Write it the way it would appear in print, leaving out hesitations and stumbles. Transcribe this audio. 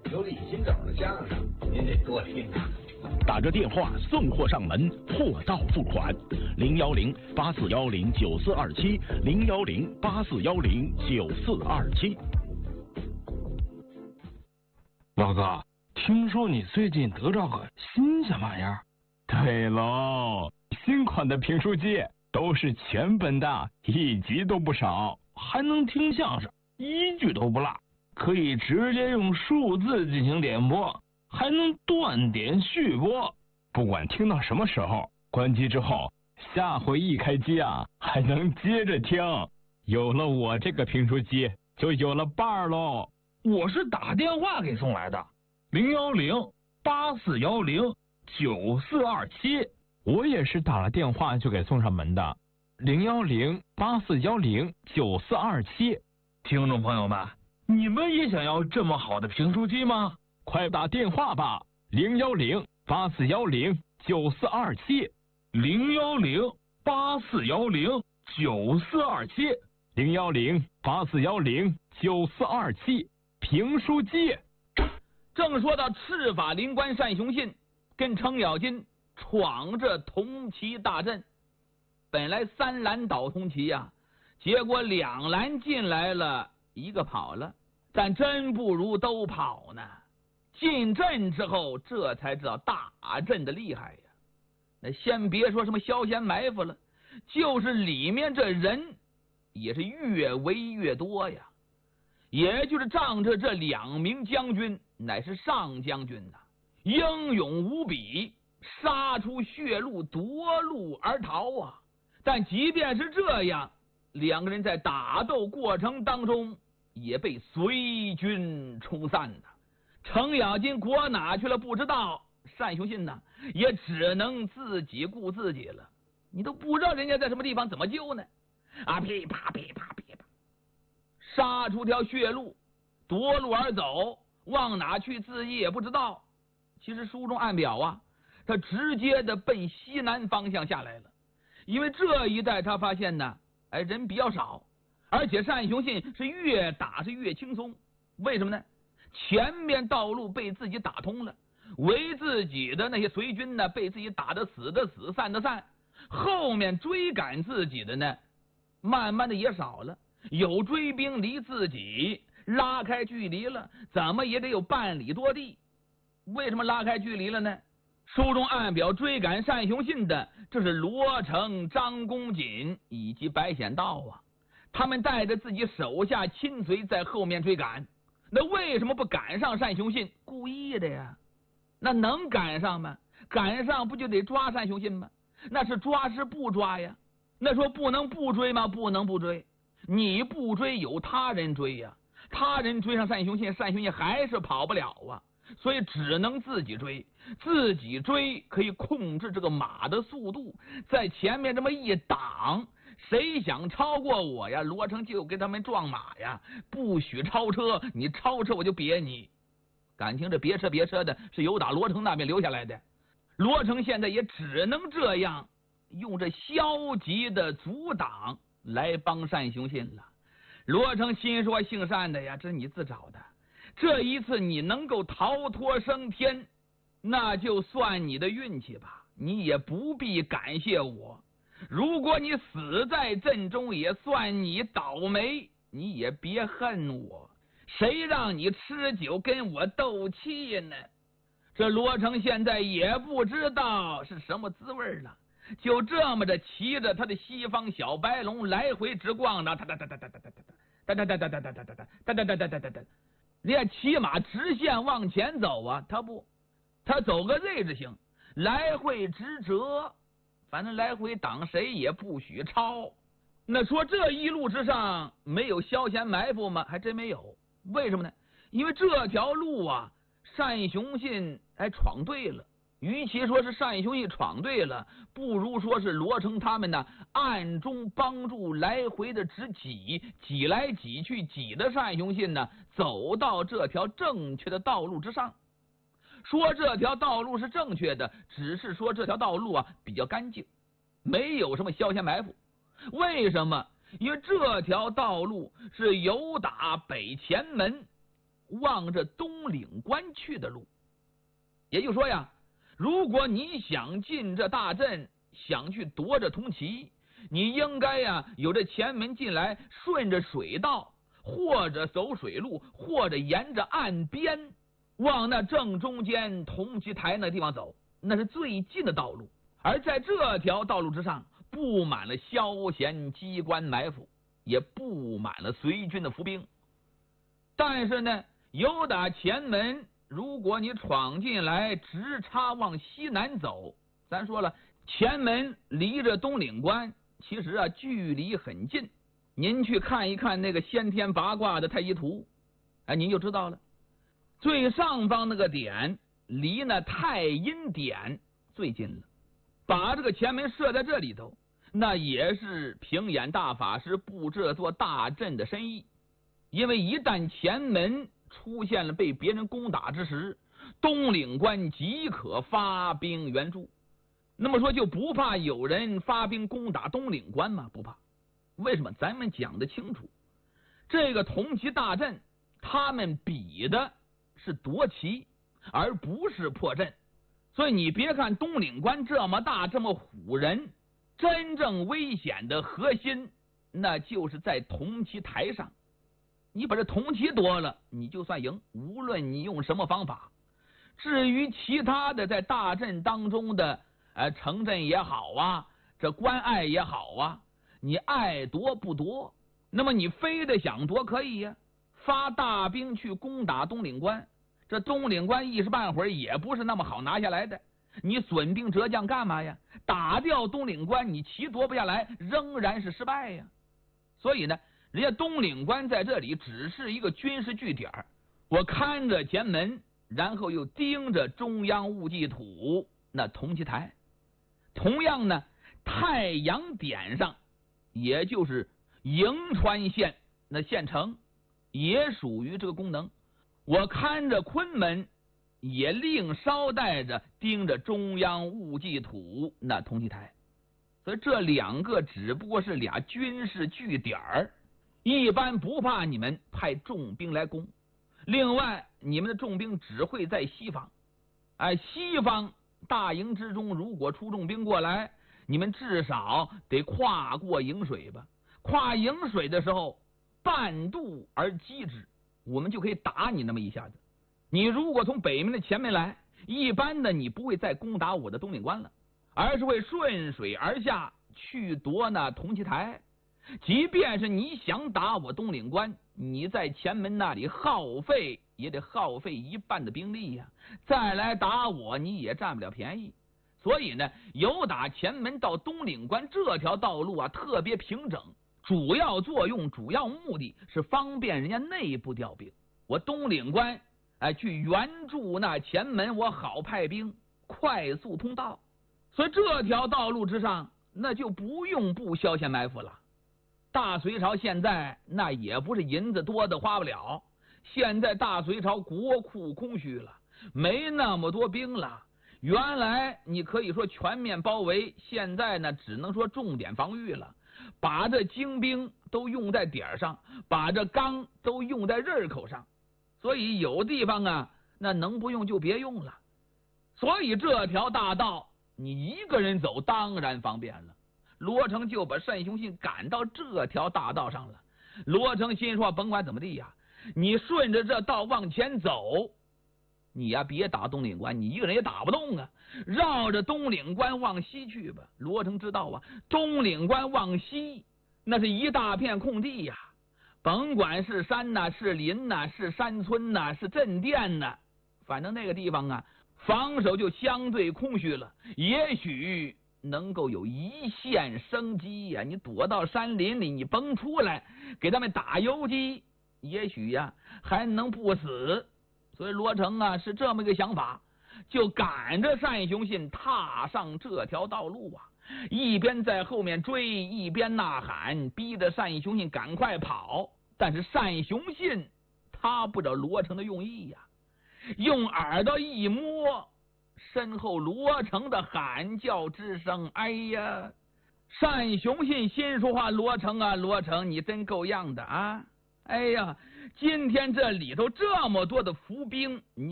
有李金斗的相声，您得多听啊。 打着电话送货上门，货到付款，010-8410-9427，010-8410-9427。 老哥，听说你最近得着个新鲜玩意儿？ 对喽，新款的评书机都是全本的，一集都不少， 还能听相声，一句都不落，可以直接用数字进行点播，还能断点续播。 不管听到什么时候，关机之后，下回一开机啊，还能接着听。有了我这个评书机，就有了伴儿喽。 我是打电话给送来的，010-8410-9427。 我也是打了电话就给送上门的，010-8410-9427。 听众朋友们，你们也想要这么好的评书机吗？ 快打电话吧，010-8410-9427， 010-8410-9427， 010-8410-9427。评书机。 正说到赤法灵官单雄信跟程咬金闯着铜旗大阵，本来3蓝倒铜旗呀，结果2蓝进来了，一个跑了，但真不如都跑呢。进阵之后，这才知道大阵的厉害呀。那先别说什么消闲埋伏了，就是里面这人也是越围越多呀。也就是仗着这2名将军乃是上将军呐，英勇无比，杀出血路，夺路而逃啊。但即便是这样，2个人在打斗过程当中也被随军冲散呐。程咬金国哪去了不知道，单雄信呢也只能自己顾自己了。你都不知道人家在什么地方，怎么救呢？啊，噼啪噼啪噼啪，杀出条血路，夺路而走，往哪去自己也不知道。其实书中暗表啊，他直接的奔西南方向下来了，因为这一带他发现呢，人比较少，而且单雄信是越打是越轻松。为什么呢？前面道路被自己打通了，围自己的那些随军呢，被自己打得死的死，散的散，后面追赶自己的呢，慢慢的也少了。有追兵离自己拉开距离了，怎么也得有半里多地。为什么拉开距离了呢？书中暗表追赶单雄信的，这是罗成、张公瑾以及白显道啊，他们带着自己手下亲随在后面追赶。那为什么不赶上单雄信？故意的呀。那能赶上吗？赶上不就得抓单雄信吗？那是抓是不抓呀？那说不能不追吗？不能不追。你不追有他人追呀，他人追上单雄信，单雄信还是跑不了啊，所以只能自己追。自己追可以控制这个马的速度，在前面这么一挡，谁想超过我呀，罗成就给他们撞马呀，不许超车，你超车我就别你。感情这别车的是由打罗成那边留下来的，罗成现在也只能这样用这消极的阻挡来帮单雄信了。罗成心说，姓单的呀，这是你自找的，这一次你能够逃脱升天，那就算你的运气吧，你也不必感谢我。如果你死在阵中，也算你倒霉，你也别恨我。谁让你吃酒跟我斗气呢？这罗成现在也不知道是什么滋味了，就这么着骑着他的西方小白龙来回直逛呢，人家骑马直线往前走啊，他不，他走个 Z 字形，来回直折，反正来回挡谁也不许超。那说这一路之上没有消闲埋伏吗？还真没有。为什么呢？因为这条路啊，单雄信闯对了。与其说是单雄信闯对了，不如说是罗成他们呢暗中帮助来回的直挤来挤去，挤的单雄信呢走到这条正确的道路之上。说这条道路是正确的，只是说这条道路啊比较干净，没有什么消闲埋伏。为什么？因为这条道路是由打北前门往着东岭关去的路。也就是说呀，如果你想进这大镇，想去夺这铜旗，你应该呀有这前门进来，顺着水道，或者走水路，或者沿着岸边往那正中间铜旗台那地方走，那是最近的道路。而在这条道路之上，布满了消闲机关埋伏，也布满了随军的伏兵。但是呢，由打前门，如果你闯进来，直插往西南走，咱说了，前门离着东岭关其实啊距离很近。您去看一看那个先天八卦的太极图，您就知道了。最上方那个点离那太阴点最近了，把这个前门设在这里头，那也是平眼大法师布这座大阵的深意。因为一旦前门出现了被别人攻打之时，东岭关即可发兵援助。那么说就不怕有人发兵攻打东岭关吗？不怕。为什么？咱们讲得清楚，这个铜旗大阵他们比的是夺旗，而不是破阵。所以你别看东岭关这么大这么唬人，真正危险的核心那就是在铜旗台上。你把这铜旗夺了，你就算赢，无论你用什么方法。至于其他的在大阵当中的城镇也好啊，这关隘也好啊，你爱夺不夺，那么你非得想夺可以呀，发大兵去攻打东岭关。这东岭关一时半会儿也不是那么好拿下来的，你损兵折将干嘛呀？打掉东岭关，你旗夺不下来，仍然是失败呀。所以呢，人家东岭关在这里只是一个军事据点，我看着前门，然后又盯着中央戊记土那铜旗台。同样呢，太阳点上，也就是营川县那县城，也属于这个功能。我看着昆门，也另捎带着盯着中央戊记土那铜旗台。所以这两个只不过是俩军事据点儿，一般不怕你们派重兵来攻。另外，你们的重兵只会在西方，西方大营之中如果出重兵过来，你们至少得跨过营水吧。跨营水的时候，半渡而击之，我们就可以打你那么一下子。你如果从北面的前面来，一般的你不会再攻打我的东岭关了，而是会顺水而下去夺那铜旗台。即便是你想打我东岭关，你在前门那里耗费也得耗费一半的兵力呀，再来打我你也占不了便宜。所以呢，由打前门到东岭关这条道路啊特别平整，主要作用主要目的是方便人家内部调兵。我东岭关去援助那前门，我好派兵快速通道。所以这条道路之上，那就不用布消遣埋伏了。大隋朝现在那也不是银子多的花不了，现在大隋朝国库空虚了，没那么多兵了。原来你可以说全面包围，现在呢只能说重点防御了，把这精兵都用在点上，把这钢都用在刃口上。所以有地方啊，那能不用就别用了。所以这条大道你一个人走当然方便了。罗成就把单雄信赶到这条大道上了。罗成心说，甭管怎么地呀，你顺着这道往前走，你呀别打东岭关，你一个人也打不动啊，绕着东岭关往西去吧。罗成知道啊，东岭关往西那是一大片空地呀，甭管是山呐，是林呐，是山村呐，是镇店呐，反正那个地方啊防守就相对空虚了。也许能够有一线生机呀，你躲到山林里，你甭出来给他们打游击，也许呀还能不死。所以罗成啊是这么一个想法，就赶着单雄信踏上这条道路啊，一边在后面追，一边呐喊，逼着单雄信赶快跑。但是单雄信他不知道罗成的用意呀，用耳朵一摸，身后罗成的喊叫之声，哎呀！单雄信心说话，罗成啊，罗成，你真够样的啊！ 哎呀，今天这里头这么多的伏兵，